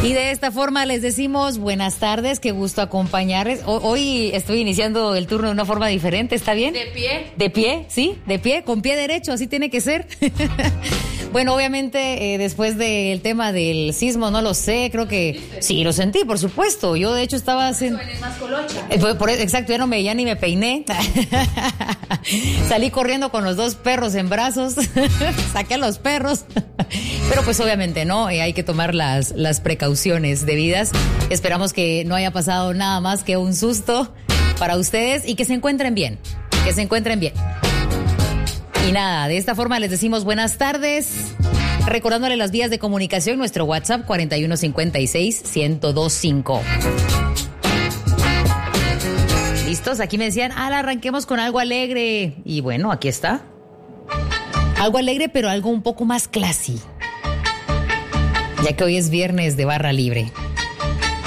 Y de esta forma les decimos buenas tardes, qué gusto acompañarles. Hoy estoy iniciando el turno de una forma diferente, ¿está bien? De pie. De pie, sí, de pie, con pie derecho, así tiene que ser. Bueno, obviamente, después del tema del sismo, no lo sé, creo que sí, lo sentí, por supuesto. Yo, de hecho, estaba... Exacto, ya ni me peiné. Salí corriendo con los 2 perros en brazos, saqué a los perros. Pero pues obviamente, ¿no? Hay que tomar las precauciones debidas. Esperamos que no haya pasado nada más que un susto para ustedes y que se encuentren bien, Y nada, de esta forma les decimos buenas tardes, recordándole las vías de comunicación, nuestro WhatsApp 4156-1025. ¿Listos? Aquí me decían, arranquemos con algo alegre. Y bueno, aquí está. Algo alegre, pero algo un poco más classy. Ya que hoy es viernes de barra libre.